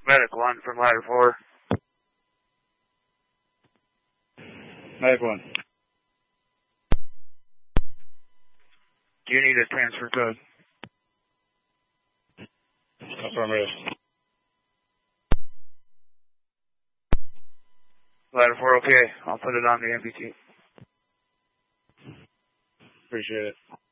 Medic 1 from ladder 4. Medic 1. Do you need a transfer code? Affirmative. Ladder 4, okay. I'll put it on the MPT. Appreciate it.